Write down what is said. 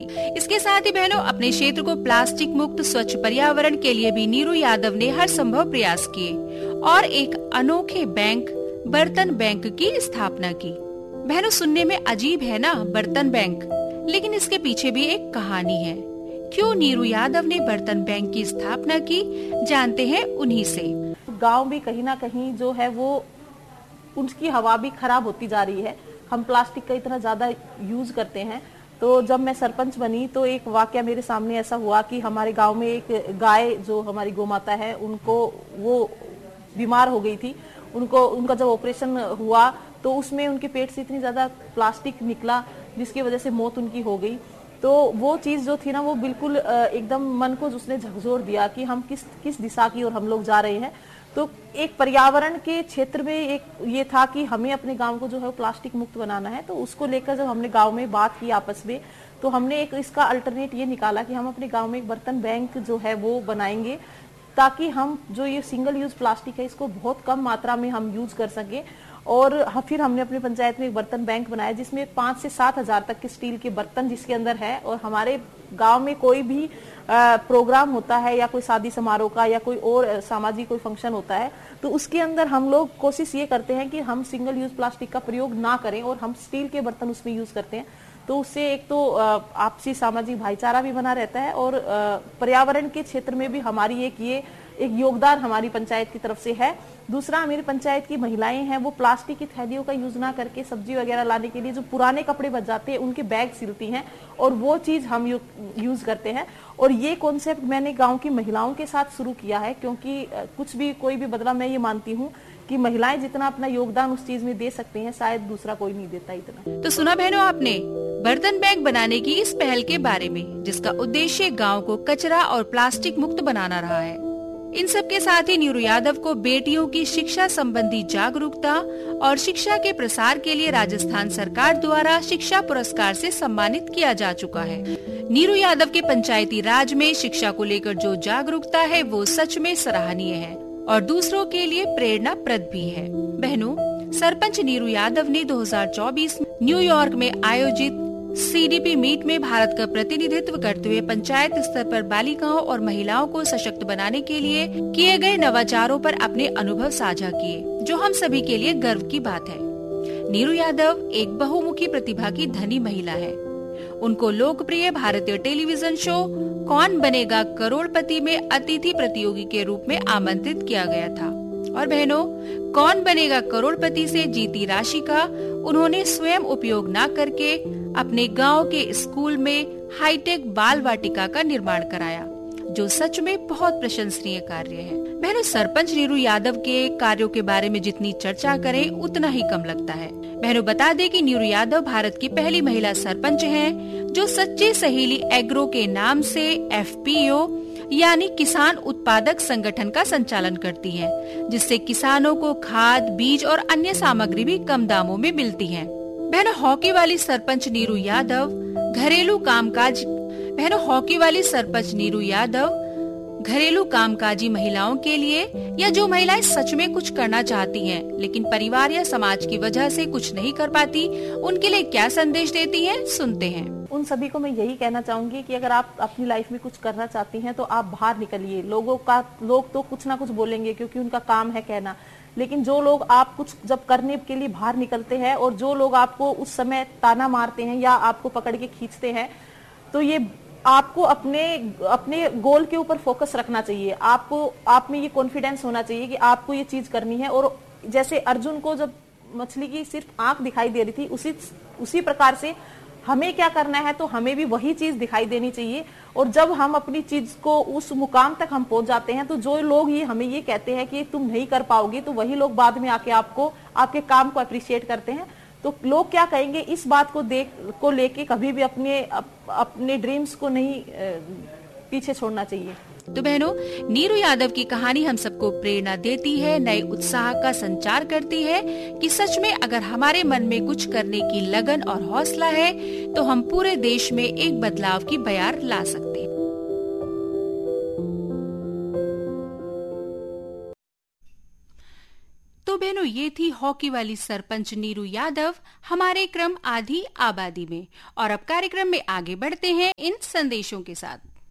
इसके साथ ही बहनों, अपने क्षेत्र को प्लास्टिक मुक्त स्वच्छ पर्यावरण के लिए भी नीरू यादव ने हर संभव प्रयास किए और एक अनोखे बैंक बर्तन बैंक की स्थापना की। बहनों, सुनने में अजीब है ना बर्तन बैंक, लेकिन इसके पीछे भी एक कहानी है। क्यों नीरू यादव ने बर्तन बैंक की स्थापना की, जानते हैं उन्हीं से। गांव भी कहीं ना कहीं जो है वो उनकी हवा भी खराब होती जा रही है। हम प्लास्टिक का इतना ज्यादा यूज करते हैं। तो जब मैं सरपंच बनी तो एक वाकया मेरे सामने ऐसा हुआ कि हमारे गांव में एक गाय जो हमारी गोमाता है, उनको वो बीमार हो गई थी। उनका जब ऑपरेशन हुआ तो उसमें उनके पेट से इतनी ज्यादा प्लास्टिक निकला जिसकी वजह से मौत उनकी हो गई। तो वो चीज जो थी ना, वो बिल्कुल एकदम मन को उसने झकझोर दिया कि हम किस दिशा की ओर हम लोग जा रहे हैं। तो एक पर्यावरण के क्षेत्र में एक ये था कि हमें अपने गांव को जो है प्लास्टिक मुक्त बनाना है। तो उसको लेकर जब हमने गांव में बात की आपस में, तो हमने एक इसका अल्टरनेट ये निकाला कि हम अपने गांव में एक बर्तन बैंक जो है वो बनाएंगे, ताकि हम जो ये सिंगल यूज प्लास्टिक है इसको बहुत कम मात्रा में हम यूज कर सके। और फिर हमने अपनी पंचायत में एक बर्तन बैंक बनाया जिसमें 5 से 7 हजार तक के स्टील के बर्तन जिसके अंदर है। और हमारे गांव में कोई भी प्रोग्राम होता है या कोई शादी समारोह का या कोई और सामाजिक कोई फंक्शन होता है, तो उसके अंदर हम लोग कोशिश ये करते हैं कि हम सिंगल यूज प्लास्टिक का प्रयोग ना करें और हम स्टील के बर्तन उसमें यूज करते हैं। तो उससे एक तो आपसी सामाजिक भाईचारा भी बना रहता है और पर्यावरण के क्षेत्र में भी हमारी एक योगदान हमारी पंचायत की तरफ से है। दूसरा, मेरी पंचायत की महिलाएं हैं वो प्लास्टिक की थैलियों का यूज ना करके सब्जी वगैरह लाने के लिए जो पुराने कपड़े बच जाते हैं उनके बैग सिलती हैं और वो चीज हम यूज करते हैं। और ये कॉन्सेप्ट मैंने गांव की महिलाओं के साथ शुरू किया है, क्योंकि कुछ भी कोई भी बदला मैं ये मानती हूँ कि महिलाएं जितना अपना योगदान उस चीज में दे सकते हैं शायद दूसरा कोई नहीं देता इतना। तो सुना बहनों आपने बर्तन बैंक बनाने की इस पहल के बारे में, जिसका उद्देश्य गांव को कचरा और प्लास्टिक मुक्त बनाना रहा है। इन सब के साथ ही नीरू यादव को बेटियों की शिक्षा संबंधी जागरूकता और शिक्षा के प्रसार के लिए राजस्थान सरकार द्वारा शिक्षा पुरस्कार से सम्मानित किया जा चुका है। नीरू यादव के पंचायती राज में शिक्षा को लेकर जो जागरूकता है वो सच में सराहनीय है और दूसरों के लिए प्रेरणाप्रद भी है। बहनों, सरपंच नीरू यादव ने 2024 में न्यूयॉर्क में आयोजित CDP मीट में भारत का प्रतिनिधित्व करते हुए पंचायत स्तर पर बालिकाओं और महिलाओं को सशक्त बनाने के लिए किए गए नवाचारों पर अपने अनुभव साझा किए, जो हम सभी के लिए गर्व की बात है। नीरू यादव एक बहुमुखी प्रतिभा की धनी महिला है। उनको लोकप्रिय भारतीय टेलीविजन शो कौन बनेगा करोड़पति में अतिथि प्रतियोगी के रूप में आमंत्रित किया गया था। और बहनों, कौन बनेगा करोड़पति से जीती राशि का उन्होंने स्वयं उपयोग न करके अपने गांव के स्कूल में हाईटेक बाल वाटिका का निर्माण कराया, जो सच में बहुत प्रशंसनीय कार्य है। बहनों, सरपंच नीरू यादव के कार्यों के बारे में जितनी चर्चा करें उतना ही कम लगता है। बहनों, बता दें कि नीरू यादव भारत की पहली महिला सरपंच हैं, जो सच्ची सहेली एग्रो के नाम से FPO यानी किसान उत्पादक संगठन का संचालन करती हैं, जिससे किसानों को खाद, बीज और अन्य सामग्री भी कम दामों में मिलती है। बहनों, हॉकी वाली सरपंच नीरू यादव घरेलू कामकाजी महिलाओं के लिए, या जो महिलाएं सच में कुछ करना चाहती हैं लेकिन परिवार या समाज की वजह से कुछ नहीं कर पाती, उनके लिए क्या संदेश देती हैं, सुनते हैं। उन सभी को मैं यही कहना चाहूंगी कि अगर आप अपनी लाइफ में कुछ करना चाहती हैं तो आप बाहर निकलिए। लोग तो कुछ ना कुछ बोलेंगे क्योंकि उनका काम है कहना, लेकिन जो लोग आप कुछ जब करने के लिए बाहर निकलते हैं और जो लोग आपको उस समय ताना मारते हैं या आपको पकड़ के खींचते हैं, तो ये आपको अपने गोल के ऊपर फोकस रखना चाहिए। आप में ये कॉन्फिडेंस होना चाहिए कि आपको ये चीज करनी है। और जैसे अर्जुन को जब मछली की सिर्फ आंख दिखाई दे रही थी, उसी प्रकार से हमें क्या करना है तो हमें भी वही चीज दिखाई देनी चाहिए। और जब हम अपनी चीज को उस मुकाम तक हम पहुंच जाते हैं, तो जो लोग हमें ये कहते हैं कि तुम नहीं कर पाओगे, तो वही लोग बाद में आके आपके काम को अप्रिशिएट करते हैं। तो लोग क्या कहेंगे, इस बात को लेके कभी भी अपने ड्रीम्स को नहीं पीछे छोड़ना चाहिए। तो बहनों, नीरू यादव की कहानी हम सबको प्रेरणा देती है, नए उत्साह का संचार करती है कि सच में अगर हमारे मन में कुछ करने की लगन और हौसला है तो हम पूरे देश में एक बदलाव की बयार ला सकते हैं। तो बहनों, ये थी हॉकी वाली सरपंच नीरू यादव हमारे क्रम आधी आबादी में। और अब कार्यक्रम में आगे बढ़ते हैं इन संदेशों के साथ।